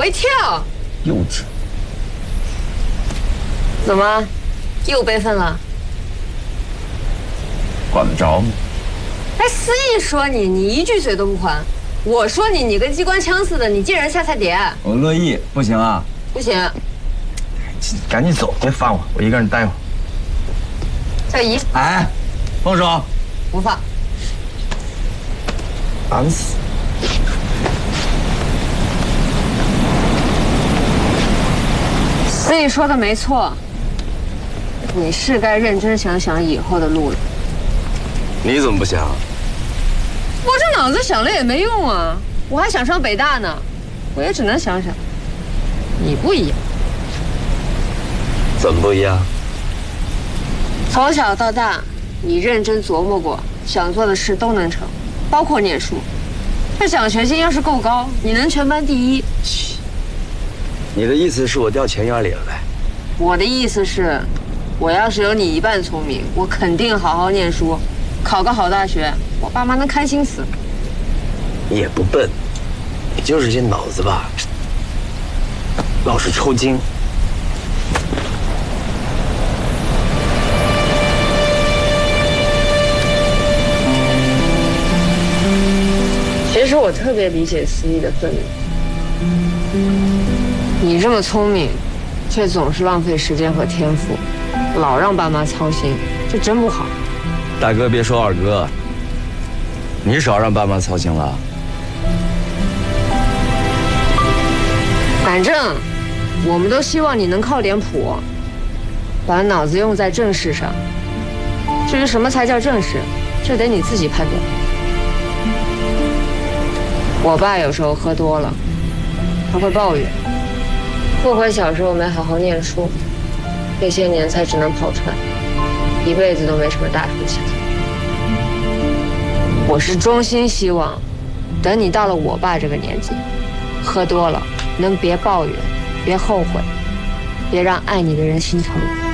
我一跳。 幼稚。 怎么，又备份了？ 管得着吗？ 哎，司仪说你一句嘴都不还。我说你跟机关枪似的，你竟然下菜碟。 我乐意，不行啊。 不行。 赶紧走，别烦我，我一个人待会儿。 小姨。 哎，放手。 不放。 烦死。 司仪说的没错，你是该认真想想以后的路了。 你怎么不想？ 我这脑子想了也没用啊，我还想上北大呢，我也只能想想。你不一样。 怎么不一样？ 从小到大，你认真琢磨过，想做的事都能成，包括念书。这奖学金要是够高，你能全班第一。 你的意思是我掉钱眼里了呗？ 我的意思是，我要是有你一半聪明，我肯定好好念书，考个好大学，我爸妈能开心死。 你也不笨，你就是这脑子吧，老是抽筋。 其实我特别理解司仪的愤怒。你这么聪明，却总是浪费时间和天赋，老让爸妈操心，这真不好。 大哥别说二哥，你少让爸妈操心了。 反正我们都希望你能靠脸谱，把脑子用在正事上。至于什么才叫正事，这得你自己判断。我爸有时候喝多了，他会抱怨，后悔小时候没好好念书，这些年才只能跑船，一辈子都没什么大出息。我是衷心希望，等你到了我爸这个年纪，喝多了能别抱怨，别后悔，别让爱你的人心疼。